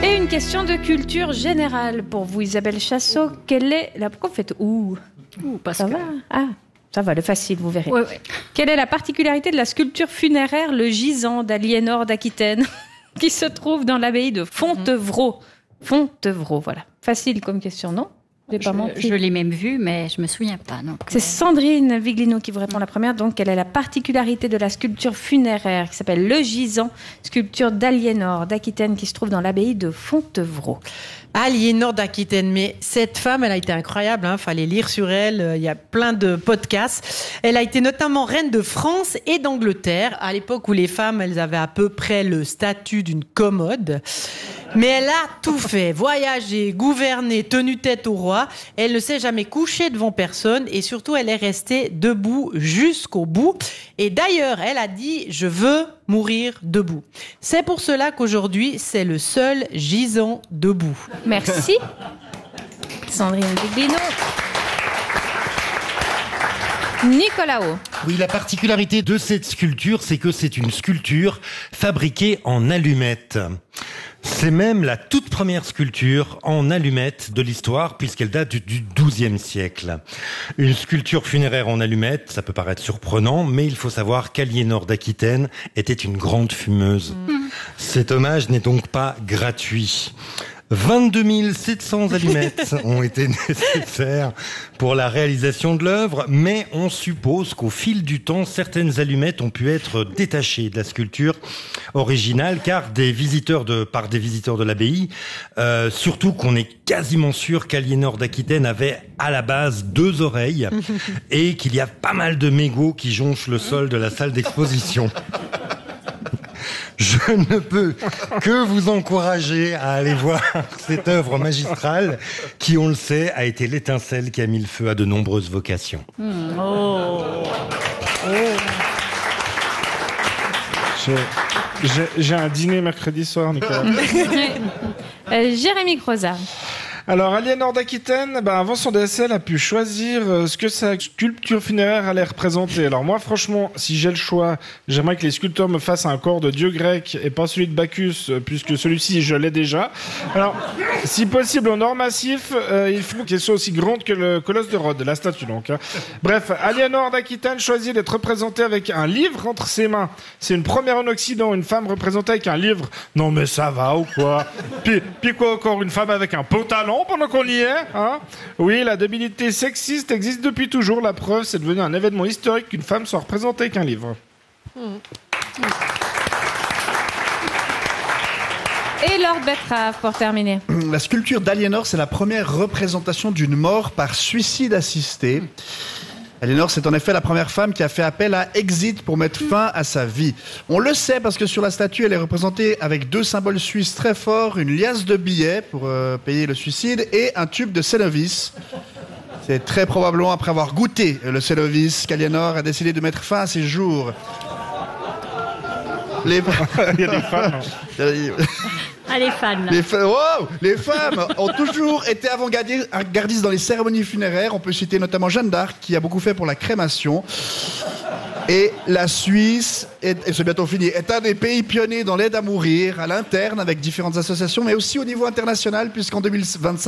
Et une question de culture générale pour vous, Isabelle Chassot. Quelle est la... Pourquoi vous faites Parce ça que... va. Ah, ça va, le facile, vous verrez. Ouais. Quelle est la particularité de la sculpture funéraire Le Gisant d'Aliénor d'Aquitaine qui se trouve dans l'abbaye de Fontevraud? Fontevraud, voilà. Facile comme question, non? Je l'ai même vu, mais je me souviens pas. Donc, c'est Sandrine Viglino qui vous répond la première. Donc, quelle est la particularité de la sculpture funéraire qui s'appelle Le Gisant, sculpture d'Aliénor d'Aquitaine qui se trouve dans l'abbaye de Fontevraud? Aliénor d'Aquitaine, mais cette femme, elle a été incroyable, fallait lire sur elle, il y a plein de podcasts. Elle a été notamment reine de France et d'Angleterre, à l'époque où les femmes, elles avaient à peu près le statut d'une commode. Mais elle a tout fait, voyagé, gouverné, tenu tête au roi. Elle ne s'est jamais couchée devant personne et surtout, elle est restée debout jusqu'au bout. Et d'ailleurs, elle a dit « Je veux mourir debout ». C'est pour cela qu'aujourd'hui, c'est le seul gisant debout. Merci, Sandrine Viglino. Nicolas O. Oui, la particularité de cette sculpture, c'est que c'est une sculpture fabriquée en allumettes. C'est même la toute première sculpture en allumettes de l'histoire, puisqu'elle date du XIIe siècle. Une sculpture funéraire en allumettes, ça peut paraître surprenant, mais il faut savoir qu'Aliénor d'Aquitaine était une grande fumeuse. Cet hommage n'est donc pas gratuit. 22 700 allumettes ont été nécessaires pour la réalisation de l'œuvre, mais on suppose qu'au fil du temps, certaines allumettes ont pu être détachées de la sculpture originale, car par des visiteurs de l'abbaye, surtout qu'on est quasiment sûr qu'Aliénor d'Aquitaine avait à la base 2 oreilles et qu'il y a pas mal de mégots qui jonchent le sol de la salle d'exposition. Je ne peux que vous encourager à aller voir cette œuvre magistrale qui, on le sait, a été l'étincelle qui a mis le feu à de nombreuses vocations. J'ai un dîner mercredi soir, Nicolas. Jérémy Croza. Alors, Aliénor d'Aquitaine, avant son décès, elle a pu choisir ce que sa sculpture funéraire allait représenter. Alors moi, franchement, si j'ai le choix, j'aimerais que les sculpteurs me fassent un corps de dieu grec et pas celui de Bacchus, puisque celui-ci, je l'ai déjà. Alors, si possible, en or massif, il faut qu'elle soit aussi grande que le colosse de Rhodes, la statue donc. Bref, Aliénor d'Aquitaine choisit d'être représentée avec un livre entre ses mains. C'est une première en Occident, une femme représentée avec un livre. Non mais ça va ou quoi? Puis quoi encore, une femme avec un pantalon pendant qu'on y est, hein? Oui, la débilité sexiste existe depuis toujours. La preuve, c'est devenu un événement historique qu'une femme soit représentée avec un livre. Et Lord Betrave, pour terminer. La sculpture d'Aliénor, c'est la première représentation d'une mort par suicide assisté. Aliénor, c'est en effet la première femme qui a fait appel à Exit pour mettre fin à sa vie. On le sait parce que sur la statue, elle est représentée avec 2 symboles suisses très forts, une liasse de billets pour payer le suicide et un tube de Cénovis. C'est très probablement après avoir goûté le Cénovis qu'Aliénor a décidé de mettre fin à ses jours. Il y a des femmes. les fans. Les femmes ont toujours été avant-gardistes dans les cérémonies funéraires. On peut citer notamment Jeanne d'Arc, qui a beaucoup fait pour la crémation. Et la Suisse, et c'est bientôt fini, est un des pays pionniers dans l'aide à mourir, à l'interne, avec différentes associations, mais aussi au niveau international, puisqu'en 2025,